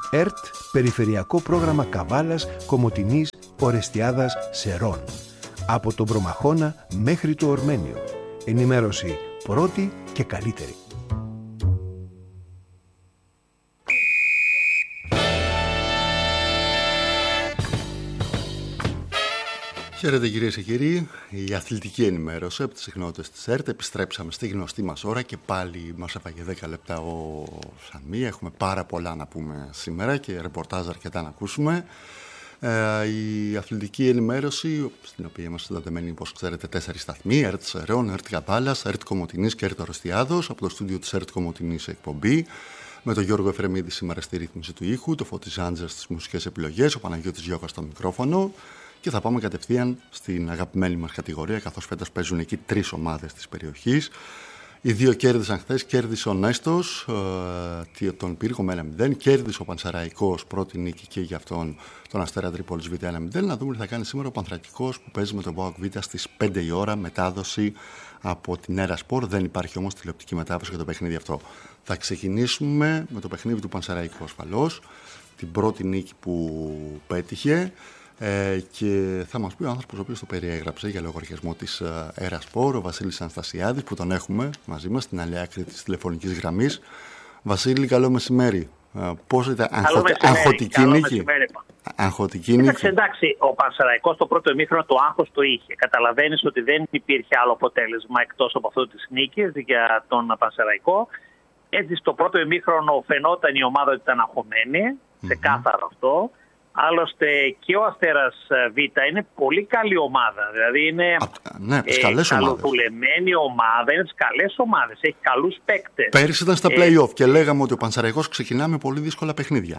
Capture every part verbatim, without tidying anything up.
ΕΡΤ, Περιφερειακό Πρόγραμμα Καβάλας, Κομοτηνής, Ορεστιάδας, Σερών. Από τον Προμαχώνα μέχρι το Ορμένιο. Ενημέρωση πρώτη και καλύτερη. Χαίρετε κυρίες και κύριοι, η αθλητική ενημέρωση από τις συχνότητες της ΕΡΤ. Επιστρέψαμε στη γνωστή μας ώρα και πάλι μας έφαγε δέκα λεπτά ο Σαμί. Έχουμε πάρα πολλά να πούμε σήμερα και ρεπορτάζ αρκετά να ακούσουμε. Ε, η αθλητική ενημέρωση, στην οποία είμαστε συνδεδεμένοι, όπως ξέρετε, τέσσερις σταθμοί: ΕΡΤ Σερών, ΕΡΤ Καβάλας, ΕΡΤ Κομοτηνής και ΕΡΤ Ορεστιάδος. Από το στούντιο της ΕΡΤ Κομοτηνής εκπομπή. Με τον Γιώργο Εφρεμίδη σήμερα στη ρύθμιση του ήχου, το Φώτης Ζάντζερ στις μουσικές επιλογές, ο Παναγιώτης Γιώκας στο μικρόφωνο. Και θα πάμε κατευθείαν στην αγαπημένη μας κατηγορία, καθώς φέτος παίζουν εκεί τρεις ομάδες της περιοχής. Οι δύο κέρδισαν χθες. Κέρδισε ο Νέστος, ε, τον Πύργο με ένα μηδέν. Κέρδισε ο Πανσεραϊκός, πρώτη νίκη και για αυτόν τον Αστέρα Τρίπολης Β' ένα μηδέν. Να δούμε τι θα κάνει σήμερα ο Πανθρακικός που παίζει με τον ΠΑΟΚ Β' στις πέντε η ώρα, μετάδοση από την Έρα Σπορ. Δεν υπάρχει όμως τηλεοπτική μετάδοση για το παιχνίδι αυτό. Θα ξεκινήσουμε με το παιχνίδι του Πανσεραϊκού ασφαλώς, την πρώτη νίκη που πέτυχε. Ε, και θα μας πει ο άνθρωπος ο οποίος το περιέγραψε για λογαριασμό της Έρα Σπορ, ο Βασίλης Αναστασιάδης, που τον έχουμε μαζί μας στην άλλη άκρη της τηλεφωνικής γραμμής. Βασίλη, καλό μεσημέρι. Ε, πώς ήταν, αγχω... αγχωτική νίκη? Αγχωτική νίκη. Κοίταξε, εντάξει, ο Πανσεραϊκός το πρώτο ημίχρονο το άγχος το είχε. Καταλαβαίνεις ότι δεν υπήρχε άλλο αποτέλεσμα εκτός από αυτό της νίκης για τον Πανσεραϊκό. Έτσι, στο πρώτο ημίχρονο φαινόταν η ομάδα ότι ήταν αγχωμένη, mm-hmm. ξεκάθαρο αυτό. Άλλωστε και ο Αστέρας Β είναι πολύ καλή ομάδα. Δηλαδή είναι Α, ναι, ε, καλοδουλεμένη ομάδα, είναι τις καλές ομάδες, έχει καλούς παίκτες. Πέρυσι ήταν στα play-off ε, και λέγαμε ότι ο Πανσεραϊκός ξεκινά με πολύ δύσκολα παιχνίδια.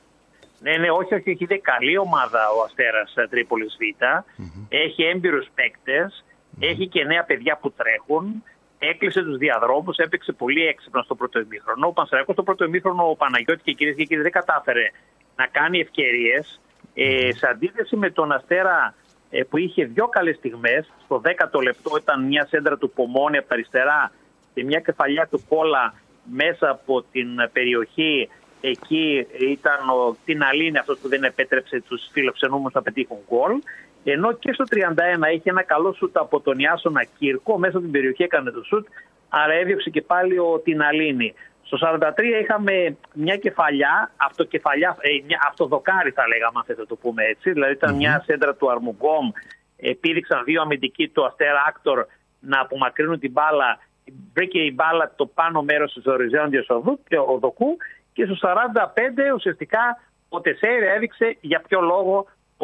Ναι, ναι, όχι, όχι, έχει καλή ομάδα ο Αστέρας Τρίπολης Β. Mm-hmm. Έχει έμπειρους παίκτες, mm-hmm. έχει και νέα παιδιά που τρέχουν. Έκλεισε τους διαδρόμους, έπαιξε πολύ έξυπνα στο πρώτο ημίχρονο. Ο Πανσεραϊκός στο πρώτο ημίχρονο, ο Παναγιώτης και κυρίες και κύριοι, δεν κατάφερε να κάνει ευκαιρίες, ε, σε αντίθεση με τον Αστέρα ε, που είχε δύο καλές στιγμές. Στο δέκατο λεπτό ήταν μια σέντρα του Πομόνη από τα αριστερά και μια κεφαλιά του Κόλα μέσα από την περιοχή. Εκεί ήταν ο Τιναλίνη, αυτός που δεν επέτρεψε τους φιλοξενούμενους να πετύχουν γκολ. Ενώ και στο τριάντα ένα είχε ένα καλό σούτ από τον Ιάσονα Κύρκο, μέσα από την περιοχή έκανε το σούτ, άρα έδιωξε και πάλι ο Τιναλίνη. Στο σαράντα τρία είχαμε μια κεφαλιά, αυτοκεφαλιά, ε, μια αυτοδοκάρι θα λέγαμε, αν θέλετε να το πούμε έτσι. Δηλαδή ήταν mm-hmm. μια σέντρα του Αρμουγκόμ, επίδειξαν δύο αμυντικοί του Αστέρα Άκτορ να απομακρύνουν την μπάλα. Βρήκε η μπάλα το πάνω μέρος της οριζόντιας οδού και ο Δοκού. Και στο σαράντα πέντε ουσιαστικά ο Τεσέιρα έδειξε για ποιο λόγο ο,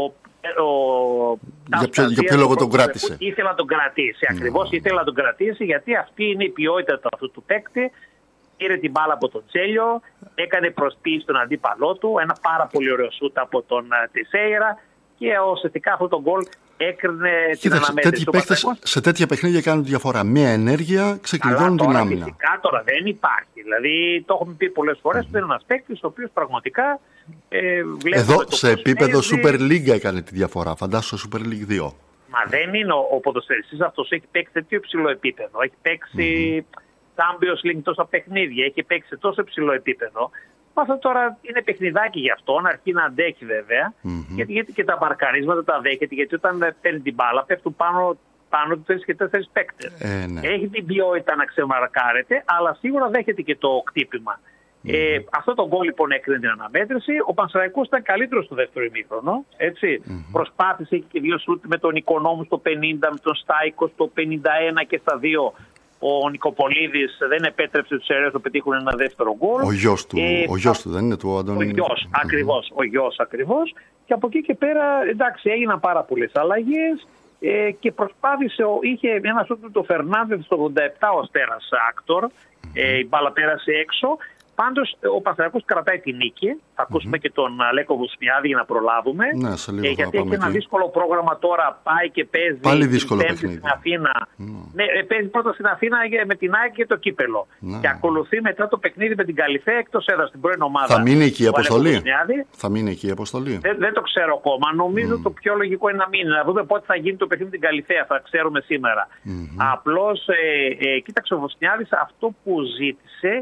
ο, για, ποιο, για ποιο λόγο τον κράτησε. Ήθελα να τον κρατήσει. Mm. Ακριβώς ήθελα να τον κρατήσει, γιατί αυτή είναι η ποιότητα του αυτού του παίκτη. Πήρε την μπάλα από τον Τσέλιο, έκανε προσποίηση στον αντίπαλό του, ένα πάρα πολύ ωραίο σούτ από τον Τεσέιρα και ουσιαστικά αυτό το γκολ έκρινε την αναμέτρηση. Παίκτες σε τέτοια παιχνίδια κάνουν διαφορά. Μία ενέργεια ξεκλειδώνουν την άμυνα. Φυσικά τώρα δεν υπάρχει. Δηλαδή το έχουμε πει πολλές φορές mm. ότι είναι ένας παίκτης ο οποίος πραγματικά ε, εδώ σε επίπεδο Super League έκανε τη διαφορά. Φαντάσου στο Super League δύο. Μα δεν είναι ο, ο ποδοσφαιριστής αυτός, έχει παίξει τέτοιο υψηλό επίπεδο. Έχει παίξει mm-hmm. Champions League τόσα παιχνίδια, έχει παίξει σε τόσο υψηλό επίπεδο. Αυτό τώρα είναι παιχνιδάκι για αυτόν, αρκεί να αντέχει βέβαια, mm-hmm. γιατί, γιατί και τα μπαρκαρίσματα τα δέχεται, γιατί όταν παίρνει την μπάλα πέφτουν πάνω, πάνω του τρεις και τέσσερις παίκτες. Ε, ναι. Έχει την ποιότητα να ξεμαρκάρεται, αλλά σίγουρα δέχεται και το κτύπημα. Mm-hmm. Ε, αυτό το γκολ λοιπόν έκρινε την αναμέτρηση. Ο Πανσεραϊκός ήταν καλύτερος στο δεύτερο ημίχρονο. Mm-hmm. Προσπάθησε και δύο σούτ με τον Οικονόμου στο πενήντα, με τον Στάικο στο πενήντα ένα και στα δύο. Ο Νικοπολίδης δεν επέτρεψε τους αιρέους να πετύχουν ένα δεύτερο γκολ. Ο γιος του, ε, ο γιος του δεν είναι του Αντώνη. Ο γιος, mm-hmm. ακριβώς, ο γιος ακριβώς. Και από εκεί και πέρα, εντάξει, έγιναν πάρα πολλές αλλαγές ε, και προσπάθησε, είχε ένα σούτ το Φερνάνδες στο ογδόντα επτά ο Αστέρας Άκτορ, mm-hmm. ε, η μπάλα πέρασε έξω. Πάντως ο Πανσεραϊκός κρατάει τη νίκη. Θα ακούσουμε mm-hmm. και τον Αλέκο Βουσνιάδη για να προλάβουμε. Ναι, σε λίγο ε, γιατί έχει ένα δύσκολο πρόγραμμα τώρα. Πάει και παίζει πάλι δύσκολο παιχνίδι στην Αθήνα. Mm. Ναι, παίζει πρώτα στην Αθήνα με την ΑΕΚ και το κύπελο. Mm. Και ακολουθεί μετά το παιχνίδι με την Καλυθέα εκτός έδρας στην πρώην ομάδα. Θα μείνει εκεί η αποστολή. Θα μείνει εκεί η αποστολή. Δεν, δεν το ξέρω ακόμα. Νομίζω mm. το πιο λογικό είναι να μείνει. Να δούμε πότε θα γίνει το παιχνίδι με την Καλυθέα. Θα ξέρουμε σήμερα. Mm-hmm. Απλώς, ε, ε, κοίταξε ο Βουσνιάδης αυτό που ζήτησε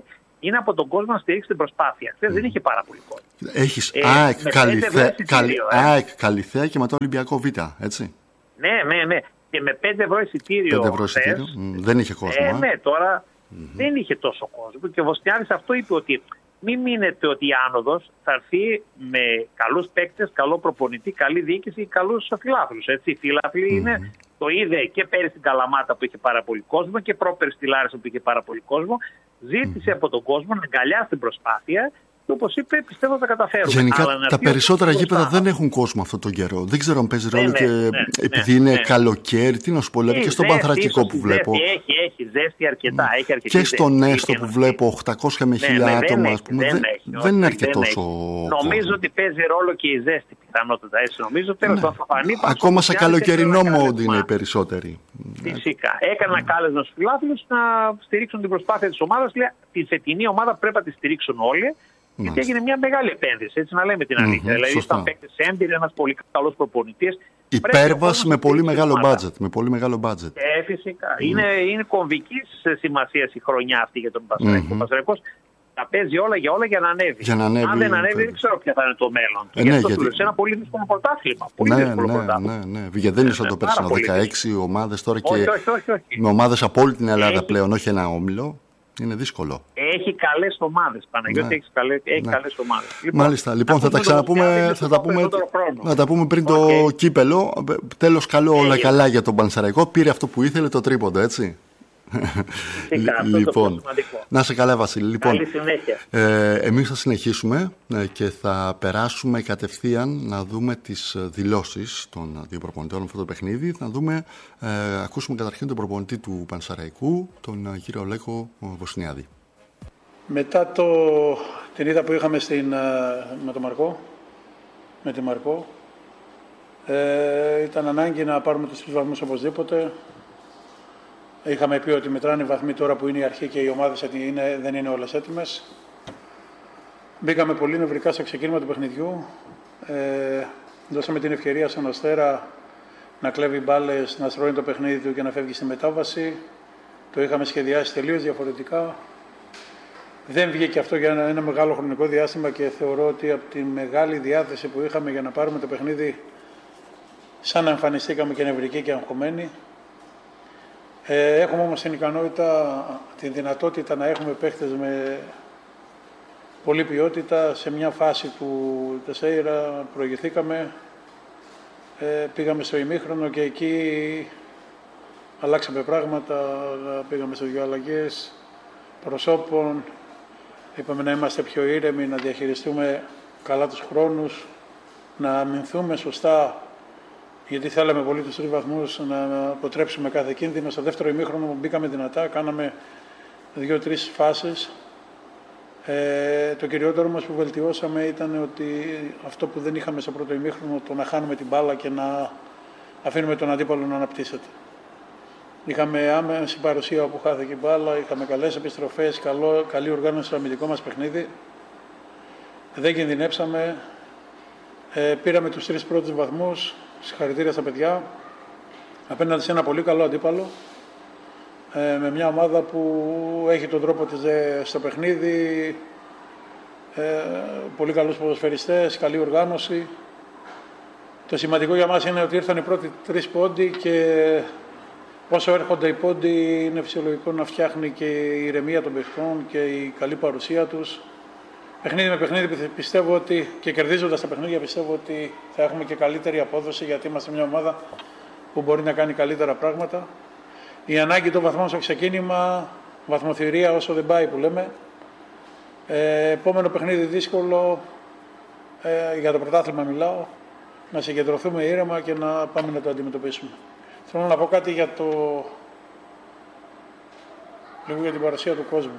είναι από τον κόσμο να στηρίξει την προσπάθεια. Χθες mm. δεν είχε πάρα πολύ κόσμο. Έχεις ε, ΑΕΚ, Καλυθέα, καλυ, ΑΕΚ, Καλυθέα και μετά Ολυμπιακό Β, έτσι. Ναι, ναι, ναι. Και με πέντε ευρώ εισιτήριο. πέντε ευρώ εισιτήριο. Mm, δεν είχε κόσμο. Ε, ναι, τώρα mm-hmm. δεν είχε τόσο κόσμο. Και ο Βοστιάνης αυτό είπε, ότι μην μείνετε ότι η άνοδος θα έρθει με καλούς παίκτες, καλό προπονητή, καλή διοίκηση, καλούς φιλάθλους. Οι φιλάθλοι mm-hmm. είναι, το είδε και πέρυσι στην Καλαμάτα που είχε πάρα πολύ κόσμο και πρόπερσι στη Λάρισα που είχε πάρα πολύ κόσμο. Ζήτησε mm-hmm. από τον κόσμο να αγκαλιάσει την προσπάθεια. Και όπως είπε, πιστεύω θα τα καταφέρουμε. Γενικά, αλλά τα περισσότερα γήπεδα δεν έχουν κόσμο αυτόν τον καιρό. Δεν ξέρω αν παίζει ρόλο ναι, και ναι, ναι, επειδή ναι, είναι ναι. καλοκαίρι. Τι να σου πω, δηλαδή και στον Πανθρακικό που βλέπω. Έχει, έχει ζέστη αρκετά. Έχει αρκετή και στον Έστω που βλέπω οκτακόσια με χίλια ναι, άτομα. Ας πούμε, δεν, δεν, δεν είναι αρκετό τόσο. Νομίζω ότι παίζει ρόλο και η ζέστη πιθανότητα. Έτσι νομίζω. Τέλος πάντων θα φανεί. Ακόμα σε καλοκαιρινό mode είναι οι περισσότεροι. Φυσικά. Έκανα κάλεσμα στους φιλάθλους να στηρίξουν την προσπάθεια της ομάδας. Τη φετινή ομάδα πρέπει να τη στηρίξουν όλοι. Γιατί έγινε μια μεγάλη επένδυση, έτσι να λέμε την αλήθεια. Mm-hmm, δηλαδή, ήταν παίκτες έμπειροι, ένας πολύ καλός προπονητής. Υπέρβαση με πολύ μεγάλο μπάτζετ. Με πολύ μεγάλο μπάτζετ. Ε, φυσικά. Mm-hmm. Είναι, είναι κομβικής σημασίας η χρονιά αυτή για τον Πανσεραϊκό. Mm-hmm. Ο Πανσεραϊκός τα παίζει όλα για όλα για να ανέβει. Για να ανέβει. Αν δεν ανέβει, δεν ξέρω ποια θα είναι το μέλλον. Ε, ναι, γιατί... είναι ένα πολύ δύσκολο πρωτάθλημα. Πολύ ναι, δύσκολο ναι, πρωτάθλημα. Ναι, ναι. Γιατί δεν είναι σαν το πέρσινο δεκαέξι ομάδες τώρα και όχι, όχι, όχι, όχι. με ομάδες από όλη την Ελλάδα έχει... πλέον, όχι ένα όμιλο. Είναι δύσκολο. Έχει καλές ομάδες, Παναγιώτη, ναι. έχει καλές, έχει ναι. καλές ομάδες. Λοιπόν, μάλιστα, λοιπόν θα τα ξαναπούμε, θα τα πούμε, θα τα πούμε πριν okay. το κύπελο. Τέλος καλό, όλα καλά για τον Πανσεραϊκό. Πήρε αυτό που ήθελε, το τρίποντο, έτσι. Φυσικά, λοιπόν, να σε καλά, Βασίλη. Λοιπόν, καλή συνέχεια. Ε, εμείς θα συνεχίσουμε ε, και θα περάσουμε κατευθείαν να δούμε τις δηλώσεις των δύο προπονητών αυτό το παιχνίδι. Θα δούμε, ε, ακούσουμε καταρχήν τον προπονητή του Πανσεραϊκού, τον ε, κύριο Λέκο Βοσνιάδη. Μετά το, την είδα που είχαμε στην, με τον Μαρκό, με τη Μαρκό, ε, ήταν ανάγκη να πάρουμε τους τρεις βαθμούς οπωσδήποτε. Είχαμε πει ότι μετράνε οι βαθμοί τώρα που είναι η αρχή και οι ομάδες είναι, δεν είναι όλες έτοιμες. Μπήκαμε πολύ νευρικά στο ξεκίνημα του παιχνιδιού. Ε, δώσαμε την ευκαιρία στον Αστέρα να κλέβει μπάλες, να στρώνει το παιχνίδι του και να φεύγει στη μετάβαση. Το είχαμε σχεδιάσει τελείως διαφορετικά. Δεν βγήκε αυτό για ένα, ένα μεγάλο χρονικό διάστημα και θεωρώ ότι από τη μεγάλη διάθεση που είχαμε για να πάρουμε το παιχνίδι, σαν να εμφανιστήκαμε και νευρικοί και αγχωμένοι. Ε, έχουμε όμως την ικανότητα, τη δυνατότητα να έχουμε παίχτες με πολλή ποιότητα. Σε μια φάση του Τεσέιρα προηγηθήκαμε, ε, πήγαμε στο ημίχρονο και εκεί αλλάξαμε πράγματα, πήγαμε σε δύο αλλαγές προσώπων. Είπαμε να είμαστε πιο ήρεμοι, να διαχειριστούμε καλά τους χρόνους, να αμυνθούμε σωστά, γιατί θέλαμε πολύ τους τρεις βαθμούς να αποτρέψουμε κάθε κίνδυνο. Στο δεύτερο ημίχρονο μπήκαμε δυνατά, κάναμε δύο-τρεις φάσεις. Ε, το κυριότερο μας που βελτιώσαμε ήταν ότι αυτό που δεν είχαμε στο πρώτο ημίχρονο, το να χάνουμε την μπάλα και να αφήνουμε τον αντίπαλο να αναπτύσσεται. Είχαμε άμεση παρουσία όπου χάθηκε η μπάλα, είχαμε καλές επιστροφές, καλό, καλή οργάνωση στο αμυντικό μας παιχνίδι. Δεν κινδυνέψαμε, ε, πήραμε τους τρεις πρώτους βαθμούς, συγχαρητήρια στα παιδιά, απέναντι σε ένα πολύ καλό αντίπαλο, ε, με μια ομάδα που έχει τον τρόπο της ε, στο παιχνίδι, ε, πολύ καλούς ποδοσφαιριστές, καλή οργάνωση. Το σημαντικό για μας είναι ότι ήρθαν οι πρώτοι τρεις πόντοι και όσο έρχονται οι πόντοι είναι φυσιολογικό να φτιάχνει και η ηρεμία των παιχτών και η καλή παρουσία τους. Παιχνίδι με παιχνίδι πιστεύω ότι και κερδίζοντας τα παιχνίδια πιστεύω ότι θα έχουμε και καλύτερη απόδοση, γιατί είμαστε μια ομάδα που μπορεί να κάνει καλύτερα πράγματα. Η ανάγκη των βαθμών στο ξεκίνημα, βαθμοθυρία όσο δεν πάει που λέμε. Ε, επόμενο παιχνίδι δύσκολο, ε, για το πρωτάθλημα μιλάω, να συγκεντρωθούμε ήρεμα και να πάμε να το αντιμετωπίσουμε. Θέλω να πω κάτι για το... λίγο για την παρουσία του κόσμου.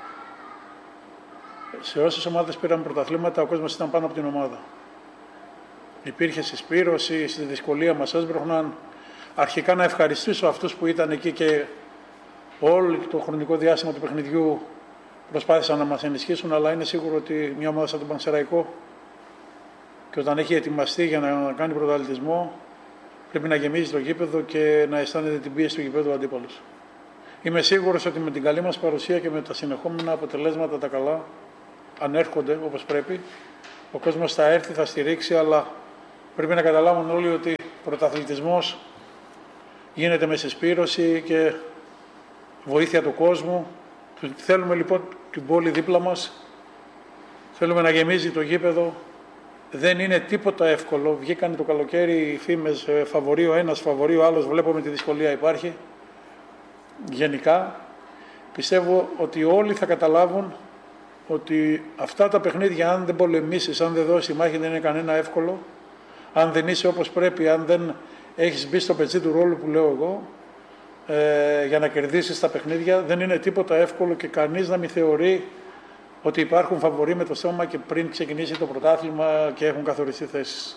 Σε όσες ομάδες πήραμε πρωταθλήματα, ο κόσμος ήταν πάνω από την ομάδα. Υπήρχε συσπήρωση, στη δυσκολία μας έσπρωχναν. Αρχικά να ευχαριστήσω αυτούς που ήταν εκεί και όλο το χρονικό διάστημα του παιχνιδιού προσπάθησαν να μας ενισχύσουν, αλλά είναι σίγουρο ότι μια ομάδα σαν τον Πανσεραϊκό και όταν έχει ετοιμαστεί για να κάνει πρωταθλητισμό πρέπει να γεμίζει το γήπεδο και να αισθάνεται την πίεση του γήπεδου ο αντίπαλος. Είμαι σίγουρος ότι με την καλή μας παρουσία και με τα συνεχόμενα αποτελέσματα τα καλά, αν έρχονται όπως πρέπει, ο κόσμος θα έρθει, θα στηρίξει, αλλά πρέπει να καταλάβουν όλοι ότι πρωταθλητισμός γίνεται με συσπήρωση και βοήθεια του κόσμου. Θέλουμε λοιπόν την πόλη δίπλα μας, θέλουμε να γεμίζει το γήπεδο. Δεν είναι τίποτα εύκολο. Βγήκαν το καλοκαίρι οι φήμες φαβορί ο ένας, φαβορί ο άλλος. Βλέπουμε τη δυσκολία υπάρχει. Γενικά, πιστεύω ότι όλοι θα καταλάβουν ότι αυτά τα παιχνίδια, αν δεν πολεμήσεις, αν δεν δώσεις μάχη, δεν είναι κανένα εύκολο. Αν δεν είσαι όπως πρέπει, αν δεν έχεις μπει στο πετσί του ρόλου που λέω εγώ, ε, για να κερδίσεις τα παιχνίδια, δεν είναι τίποτα εύκολο και κανείς να μην θεωρεί ότι υπάρχουν φαβορί με το σώμα και πριν ξεκινήσει το πρωτάθλημα και έχουν καθοριστεί θέσεις.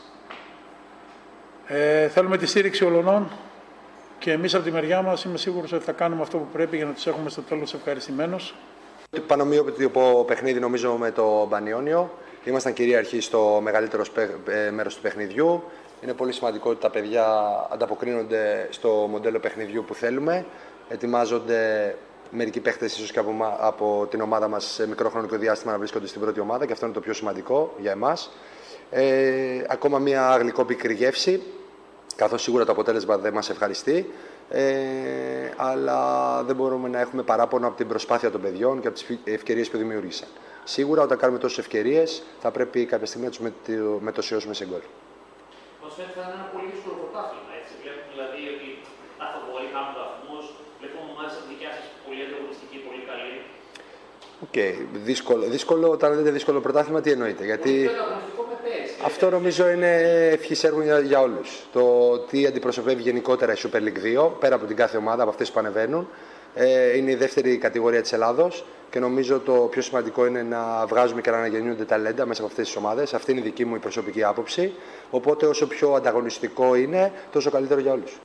Ε, θέλουμε τη στήριξη ολονών και εμείς από τη μεριά μας είμαι σίγουρος ότι θα κάνουμε αυτό που πρέπει για να τους έχουμε στο τέλος ευχαριστημένους. Πανομοιότυπο παιχνίδι νομίζω με το Μπανιόνιο. Ήμασταν κυρίαρχοι στο μεγαλύτερο μέρος του παιχνιδιού. Είναι πολύ σημαντικό ότι τα παιδιά ανταποκρίνονται στο μοντέλο παιχνιδιού που θέλουμε. Ετοιμάζονται μερικοί παίχτες ίσως και από, από την ομάδα μας σε μικρό χρονικό διάστημα να βρίσκονται στην πρώτη ομάδα και αυτό είναι το πιο σημαντικό για εμάς. Ε, ακόμα μια γλυκόπικρη γεύση, καθώς σίγουρα το αποτέλεσμα δεν μας ευχαριστεί, ε, αλλά δεν μπορούμε να έχουμε παράπονο από την προσπάθεια των παιδιών και από τις ευκαιρίες που δημιούργησαν. Σίγουρα όταν κάνουμε τόσες ευκαιρίες θα πρέπει κάποια στιγμή να τους μετωσιώσουμε σε γκολ. Μας φαίνεται θα είναι ένα πολύ δύσκολο πρωτάθλημα, έτσι. Βλέπουμε δηλαδή ότι τα φαβορί κάνουν βαθμούς, βλέπουμε μάλιστα τη δικιά σας πολύ ανταγωνιστική, πολύ καλή. Οκ, okay. δύσκολο, δύσκολο, όταν λέτε δύσκολο πρωτάθλημα, τι εννοείτε? Γιατί αυτό νομίζω είναι ευχής έργου για, για όλους. Το τι αντιπροσωπεύει γενικότερα η Super League δύο, πέρα από την κάθε ομάδα, από αυτές που ανεβαίνουν, ε, είναι η δεύτερη κατηγορία της Ελλάδος και νομίζω το πιο σημαντικό είναι να βγάζουμε και να αναγεννιούνται ταλέντα μέσα από αυτές τις ομάδες. Αυτή είναι η δική μου η προσωπική άποψη. Οπότε όσο πιο ανταγωνιστικό είναι, τόσο καλύτερο για όλους.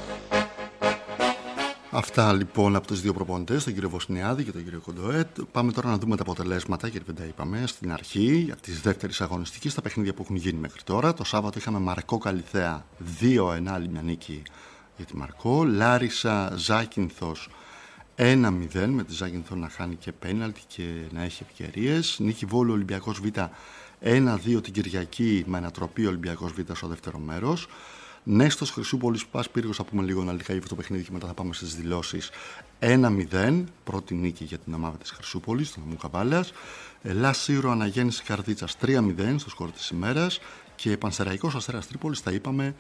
Αυτά λοιπόν από τους δύο προπονητές, τον κύριο Βοσνιάδη και τον κύριο Κοντοέτ. Πάμε τώρα να δούμε τα αποτελέσματα, γιατί δεν τα είπαμε στην αρχή, τη δεύτερη αγωνιστική, στα παιχνίδια που έχουν γίνει μέχρι τώρα. Το Σάββατο είχαμε Μαρκό Καλιθέα δύο ένα, άλλη μια νίκη για τη Μαρκό. Λάρισα Ζάκυνθος ένα μηδέν, με τη Ζάκυνθο να χάνει και πέναλτι και να έχει ευκαιρίες. Νίκη Βόλου Ολυμπιακός Β ένα δύο την Κυριακή με ανατροπή Ολυμπιακός Β στο δεύτερο μέρος. Νέστος Χρυσούπολης Πας Πύργος, θα πούμε λίγο αναλυτικά για αυτό το παιχνίδι και μετά θα πάμε στις δηλώσεις. ένα μηδέν, πρώτη νίκη για την ομάδα της Χρυσούπολης, του νομού Καβάλας. Λάσιρο Αναγέννηση Καρδίτσας τρία μηδέν στο σκορ της ημέρας και Πανσεραϊκός Αστέρας Τρίπολης θα είπαμε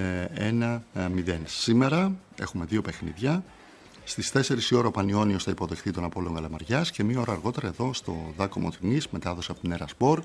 ένα μηδέn. Σήμερα έχουμε δύο παιχνίδια. Στις τέσσερις η ώρα ο Πανιόνιος θα υποδεχθεί τον Απόλλων Καλαμαριάς και μία ώρα αργότερα εδώ στο Δάκο Μοτινής, μετάδοση από την Έρα Σπορ,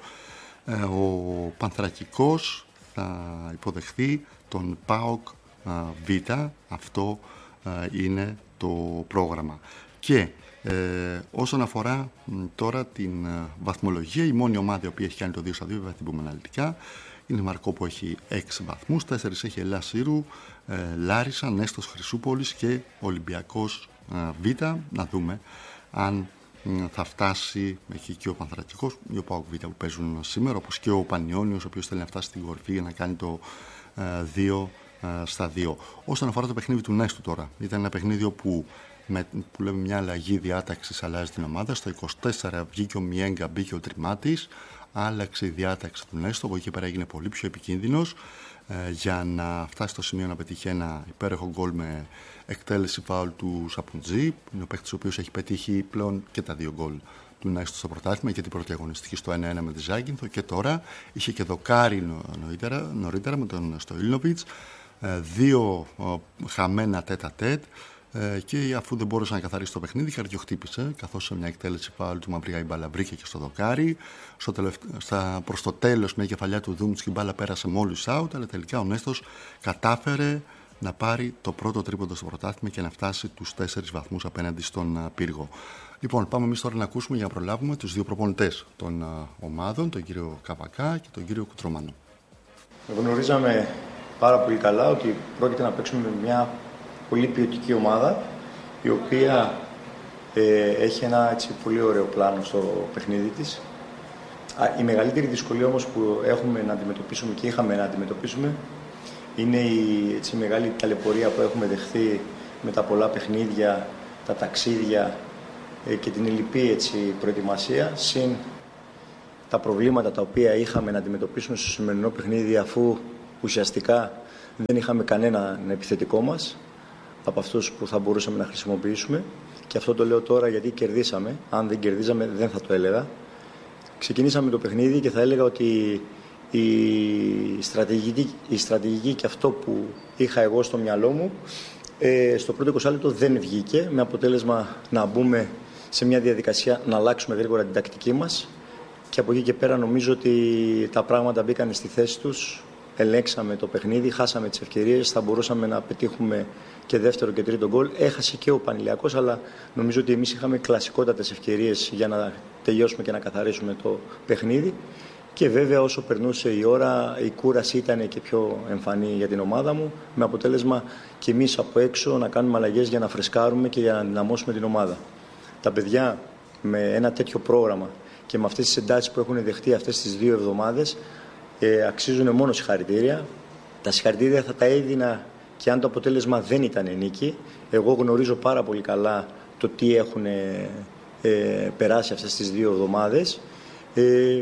ο Πανθρακικός θα υποδεχθεί τον ΠΑΟΚ Β. Αυτό είναι το πρόγραμμα. Και ε, όσον αφορά τώρα την βαθμολογία, η μόνη ομάδα η οποία έχει κάνει το δύο στα δύο, βέβαια την πούμε αναλυτικά, είναι η Μαρκό που έχει έξι βαθμούς, τέσσερις έχει Ελλάς Σύρου, ε, Λάρισα, Νέστος Χρυσούπολης και Ολυμπιακός ε, Β. Να δούμε αν ε, θα φτάσει, έχει και ο Πανθρακικός ή ο ΠΑΟΚ Β που παίζουν σήμερα, όπως και ο Πανιόνιος, ο οποίος θέλει να φτάσει στην κορυφή για να κάνει το ε, δύο στα δύο. Όσον αφορά το παιχνίδι του Νέστου τώρα, ήταν ένα παιχνίδι όπου με, που λέμε μια αλλαγή διάταξης αλλάζει την ομάδα. Στο είκοσι τέσσερα βγήκε ο Μιέγκα, μπήκε ο Τριμάτης, άλλαξε η διάταξη του Νέστου, από εκεί πέρα έγινε πολύ πιο επικίνδυνος ε, για να φτάσει στο σημείο να πετύχει ένα υπέροχο γκολ με εκτέλεση φάουλ του Σαπουτζή. Είναι ο παίκτης ο οποίος έχει πετύχει πλέον και τα δύο γκολ του Νέστου στο πρωτάθλημα και την πρώτη αγωνιστική στο ένα ένα με τη Ζάκυνθο και τώρα είχε και δοκάρι νωρίτερα, νωρίτερα με τον Στοίλνοβιτς. Δύο χαμένα τέτα τέτ και αφού δεν μπορούσε να καθαρίσει το παιχνίδι, καρδιοχτύπησε, καθώς σε μια εκτέλεση φάουλ του Μαυριά η μπάλα βρήκε και στο δοκάρι. Στο τελευτα... στα... Προς το τέλος, μια κεφαλιά του Δούμτς και η μπάλα πέρασε μόλις out, αλλά τελικά ο Νέστος κατάφερε να πάρει το πρώτο τρίποντο στο πρωτάθλημα και να φτάσει τους τέσσερις βαθμούς απέναντι στον Πύργο. Λοιπόν, πάμε εμείς τώρα να ακούσουμε για να προλάβουμε τους δύο προπονητές των ομάδων, τον κύριο Καβακά και τον κύριο Κουτρομάνο. Γνωρίζαμε πάρα πολύ καλά ότι πρόκειται να παίξουμε με μια πολύ ποιοτική ομάδα, η οποία ε, έχει ένα έτσι, πολύ ωραίο πλάνο στο παιχνίδι της. Η μεγαλύτερη δυσκολία όμως που έχουμε να αντιμετωπίσουμε και είχαμε να αντιμετωπίσουμε είναι η έτσι, μεγάλη ταλαιπωρία που έχουμε δεχθεί με τα πολλά παιχνίδια τα ταξίδια ε, και την ελλειπή έτσι, προετοιμασία, συν τα προβλήματα τα οποία είχαμε να αντιμετωπίσουμε στο σημερινό παιχνίδι, αφού ουσιαστικά δεν είχαμε κανένα επιθετικό μας από αυτούς που θα μπορούσαμε να χρησιμοποιήσουμε. Και αυτό το λέω τώρα γιατί κερδίσαμε. Αν δεν κερδίζαμε δεν θα το έλεγα. Ξεκινήσαμε το παιχνίδι και θα έλεγα ότι η στρατηγική, η στρατηγική και αυτό που είχα εγώ στο μυαλό μου ε, στο πρώτο είκοσι λεπτό δεν βγήκε, με αποτέλεσμα να μπούμε σε μια διαδικασία να αλλάξουμε γρήγορα την τακτική μας, και από εκεί και πέρα νομίζω ότι τα πράγματα μπήκαν στη θέση τους, ελέγξαμε το παιχνίδι, χάσαμε τις ευκαιρίες, θα μπορούσαμε να πετύχουμε και δεύτερο και τρίτο γκολ. Έχασε και ο Πανηλιακός, αλλά νομίζω ότι εμείς είχαμε κλασικότατες ευκαιρίες για να τελειώσουμε και να καθαρίσουμε το παιχνίδι. Και βέβαια όσο περνούσε η ώρα η κούραση ήταν και πιο εμφανή για την ομάδα μου, με αποτέλεσμα και εμείς από έξω να κάνουμε αλλαγές για να φρεσκάρουμε και για να δυναμώσουμε την ομάδα. Τα παιδιά με ένα τέτοιο πρόγραμμα και με αυτές τις εντάσεις που έχουν δεχτεί αυτές τις δύο εβδομάδες ε, αξίζουν μόνο συγχαρητήρια. Τα συγχαρητήρια θα τα έδινα και αν το αποτέλεσμα δεν ήταν νίκη. Εγώ γνωρίζω πάρα πολύ καλά το τι έχουν ε, ε, περάσει αυτές τις δύο εβδομάδες. Ε,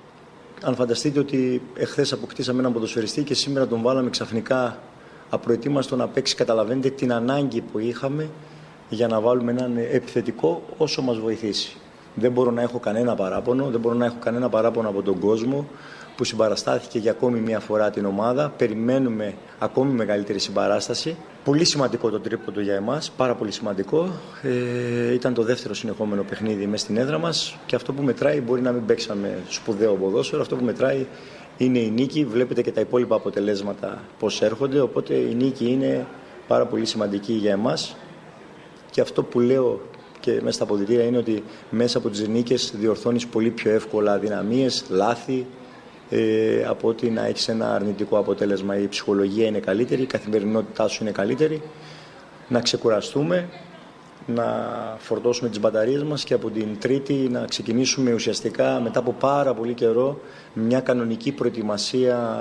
αν φανταστείτε ότι εχθές αποκτήσαμε έναν ποδοσφαιριστή και σήμερα τον βάλαμε ξαφνικά απροετοίμαστο να παίξει, καταλαβαίνετε την ανάγκη που είχαμε για να βάλουμε έναν επιθετικό όσο μας βοηθήσει. Δεν μπορώ να έχω κανένα παράπονο, δεν μπορώ να έχω κανένα παράπονο από τον κόσμο που συμπαραστάθηκε για ακόμη μια φορά την ομάδα. Περιμένουμε ακόμη μεγαλύτερη συμπαράσταση. Πολύ σημαντικό το τρίποντο για εμάς, πάρα πολύ σημαντικό. Ε, ήταν το δεύτερο συνεχόμενο παιχνίδι μες στην έδρα μας και αυτό που μετράει, μπορεί να μην παίξαμε σπουδαίο ποδόσφαιρο, αυτό που μετράει είναι η νίκη. Βλέπετε και τα υπόλοιπα αποτελέσματα πώς έρχονται, οπότε η νίκη είναι πάρα πολύ σημαντική για εμάς. Και αυτό που λέω και μέσα στα αποδυτήρια είναι ότι μέσα από τις νίκες διορθώνεις πολύ πιο εύκολα αδυναμίες, λάθη, ε, από ότι να έχεις ένα αρνητικό αποτέλεσμα. Η ψυχολογία είναι καλύτερη, η καθημερινότητά σου είναι καλύτερη. Να ξεκουραστούμε, να φορτώσουμε τις μπαταρίες μας και από την Τρίτη να ξεκινήσουμε ουσιαστικά μετά από πάρα πολύ καιρό μια κανονική προετοιμασία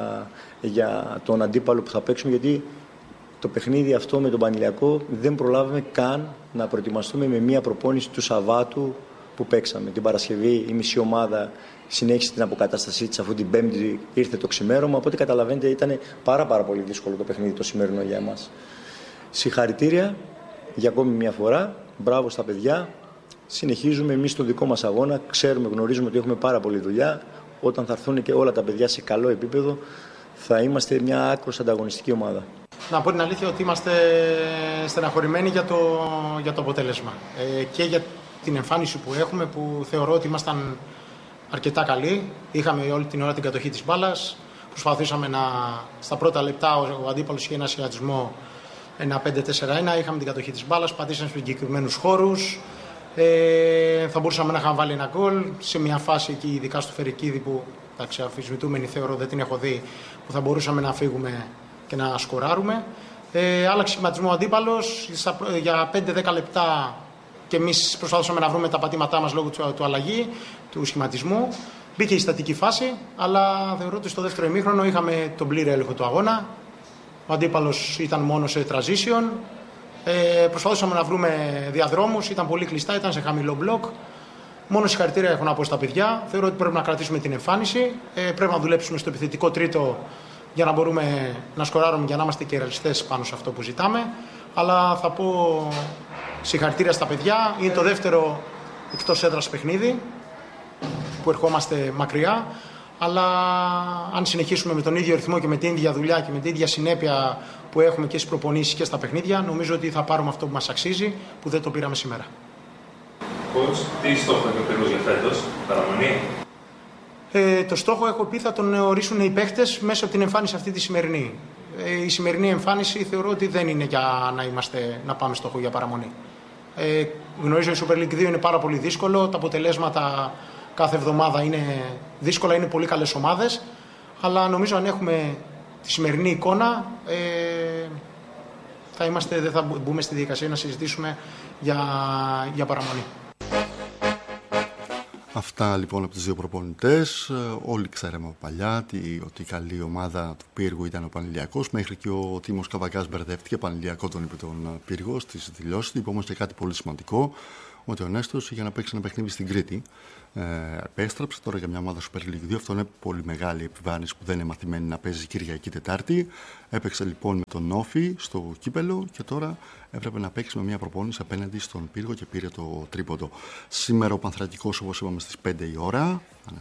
για τον αντίπαλο που θα παίξουμε, γιατί το παιχνίδι αυτό με τον Πανηλιακό δεν προλάβαμε καν να προετοιμαστούμε με μια προπόνηση του Σαββάτου που παίξαμε. Την Παρασκευή η μισή ομάδα συνέχισε την αποκατάστασή της, αφού την Πέμπτη ήρθε το ξημέρωμα. Οπότε καταλαβαίνετε ήταν πάρα, πάρα πολύ δύσκολο το παιχνίδι το σημερινό για εμάς. Συγχαρητήρια για ακόμη μια φορά. Μπράβο στα παιδιά. Συνεχίζουμε εμείς το δικό μας αγώνα. Ξέρουμε, γνωρίζουμε ότι έχουμε πάρα πολλή δουλειά. Όταν θα έρθουν και όλα τα παιδιά σε καλό επίπεδο, θα είμαστε μια άκρως ανταγωνιστική ομάδα. Να πω την αλήθεια ότι είμαστε στεναχωρημένοι για το, για το αποτέλεσμα ε, και για την εμφάνιση που έχουμε, που θεωρώ ότι ήμασταν αρκετά καλοί. Είχαμε όλη την ώρα την κατοχή της μπάλας. Προσπαθήσαμε να, στα πρώτα λεπτά ο, ο αντίπαλος είχε ένα σειρατισμό, ένα πέντε τέσσερα ένα. Είχαμε την κατοχή της μπάλας, πατήσαμε στους συγκεκριμένους χώρους. Ε, θα μπορούσαμε να είχαμε βάλει ένα γκολ σε μια φάση εκεί, ειδικά στο Φερικίδη, που εντάξει, αμφισβητούμενη θεωρώ, δεν την έχω δει, που θα μπορούσαμε να φύγουμε και να σκοράρουμε. Ε, άλλαξε σχηματισμό ο αντίπαλος για πέντε δέκα λεπτά και εμείς προσπαθούσαμε να βρούμε τα πατήματά μας λόγω του, του αλλαγή, του σχηματισμού. Μπήκε η στατική φάση, αλλά θεωρώ ότι στο δεύτερο ημίχρονο είχαμε τον πλήρη έλεγχο του αγώνα. Ο αντίπαλος ήταν μόνο σε transition. Ε, προσπαθούσαμε να βρούμε διαδρόμους, ήταν πολύ κλειστά, ήταν σε χαμηλό μπλοκ. Μόνο συγχαρητήρια έχω να πω στα παιδιά. Θεωρώ ότι πρέπει να κρατήσουμε την εμφάνιση. Ε, πρέπει να δουλέψουμε στο επιθετικό τρίτο για να μπορούμε να σκοράρουμε, για να είμαστε και ρεαλιστές πάνω σε αυτό που ζητάμε. Αλλά θα πω συγχαρητήρια στα παιδιά. Είναι το δεύτερο εκτός έδρας παιχνίδι που ερχόμαστε μακριά. Αλλά αν συνεχίσουμε με τον ίδιο ρυθμό και με την ίδια δουλειά και με την ίδια συνέπεια που έχουμε και στις προπονήσεις και στα παιχνίδια, νομίζω ότι θα πάρουμε αυτό που μας αξίζει, που δεν το πήραμε σήμερα. Coach, τι στόχο έχει ο Πύρος για φέτος, παραμονή? Ε, το στόχο έχω πει θα τον ορίσουν οι παίχτες μέσα από την εμφάνιση αυτή τη σημερινή. Ε, η σημερινή εμφάνιση θεωρώ ότι δεν είναι για να, είμαστε, να πάμε στόχο για παραμονή. Ε, γνωρίζω η Super League δύο είναι πάρα πολύ δύσκολο, τα αποτελέσματα κάθε εβδομάδα είναι δύσκολα, είναι πολύ καλές ομάδες, αλλά νομίζω αν έχουμε τη σημερινή εικόνα ε, θα είμαστε, δεν θα μπούμε στη διαδικασία να συζητήσουμε για, για παραμονή. Αυτά λοιπόν από τους δύο προπονητές. Όλοι ξέραμε από παλιά ότι η καλή ομάδα του Πύργου ήταν ο Πανηλιακός. Μέχρι και ο Τίμος Καβακάς μπερδεύτηκε. Πανηλιακό τον είπε τον Πύργο στις δηλώσεις του. Είπε όμως και κάτι πολύ σημαντικό, ότι ο Νέστος είχε να παίξει ένα παιχνίδι στην Κρήτη. Ε, επέστρεψε τώρα για μια ομάδα Super League δύο. Αυτό είναι πολύ μεγάλη επιβάρυνση που δεν είναι μαθημένη να παίζει Κυριακή Τετάρτη. Έπαιξε λοιπόν με τον Όφη στο κύπελο και τώρα έπρεπε να παίξει με μια προπόνηση απέναντι στον Πύργο και πήρε το τρίποντο. Σήμερα ο Πανθρακικός, όπως είπαμε, στις πέντε η ώρα.